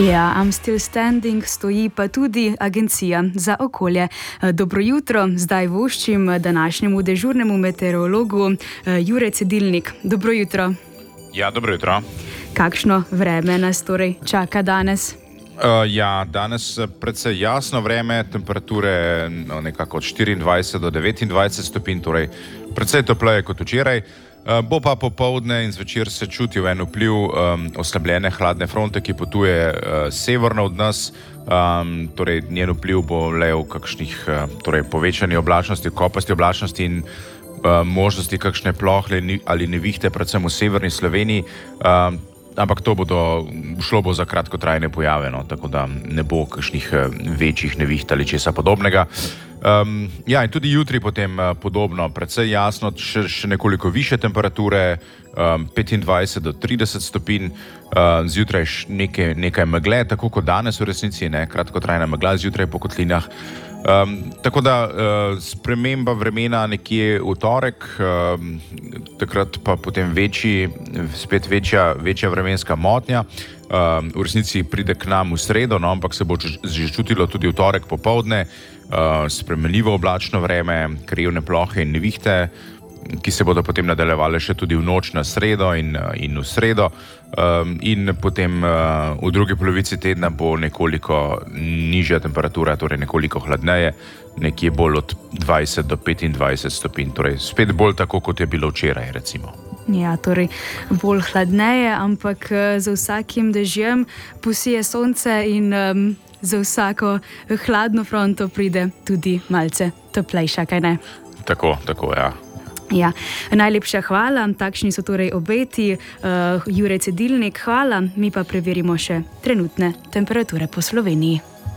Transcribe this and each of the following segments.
Ja, I'm Still Standing stoji pa tudi Agencija za okolje. Dobro jutro, zdaj voščim današnjemu dežurnemu meteorologu Jure Cedilnik. Dobro jutro. Ja, dobro jutro. Kakšno vreme nas torej čaka danes? Danes predvsej jasno vreme, temperature nekako od 24 do 29 stopinj, torej predvsej topleje kot včeraj. Bo pa popoldne in zvečer se čutil en vpliv oslabljene hladne fronte, ki potuje severno od nas. Torej njen vpliv bo le v kakšnih povečani oblačnosti, kopasti oblačnosti in možnosti kakšne plohle ali nevihte, predvsem v severni Sloveniji. Ampak šlo bo za kratkotrajne pojave, tako da ne bo kakšnih večjih neviht ali česa podobnega. In tudi jutri potem podobno, predvsej jasno, še nekoliko više temperature, 25 do 30 stopinj, zjutraj nekaj megle, tako kot danes v resnici, kratkotrajna megla zjutraj po kotlinah. Tako da sprememba vremena nekje v torek, takrat pa potem spet večja vremenska motnja. V resnici pride k nam v sredo, ampak se bo že čutilo tudi v torek popoldne, spremenljivo oblačno vreme, krajevne plohe in nevihte, ki se bodo potem nadaljevale še tudi v noč na sredo in v sredo. In potem v drugi polovici tedna bo nekoliko nižja temperatura, torej nekoliko hladneje, nekje bolj od 20 do 25 stopinj, torej spet bolj tako, kot je bilo včeraj, recimo. Ja, torej bolj hladneje, ampak za vsakim dežjem posije sonce in za vsako hladno fronto pride tudi malce toplejša, kaj ne? Tako, ja. Ja, najlepša hvala, takšni so torej obeti. Jure Cedilnik, hvala, mi pa preverimo še trenutne temperature po Sloveniji.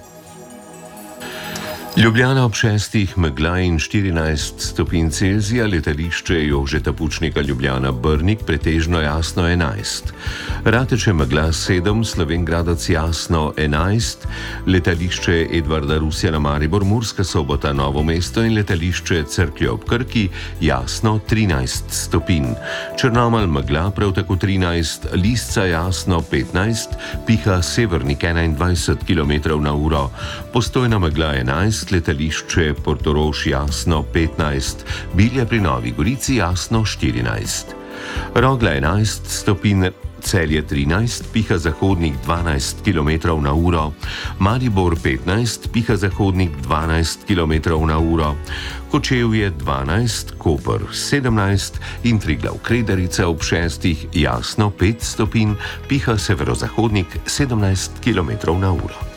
Ljubljana ob 6 megla in 14 stopinj Celzija, letališče Jožeta Pučnika Ljubljana Brnik pretežno jasno 11. Rateče megla 7, Slovenj Gradec jasno 11, letališče Edvarda Rusjana Maribor, Murska Sobota Novo mesto in letališče Cerklje ob Krki jasno 13 stopinj. Črnomelj megla prav tako 13, Lisca jasno 15, piha severnik 21 km/h, Postojna megla 11, letališče Portorož jasno 15, Bilje pri Novi Gorici jasno 14. Rogla 11 stopinj, Celje 13, piha zahodnik 12 km/h, Maribor 15, piha zahodnik 12 km/h, Kočevje 12, Koper 17 in Triglav Kredarica ob 6 jasno 5 stopinj, piha severozahodnik 17 km/h.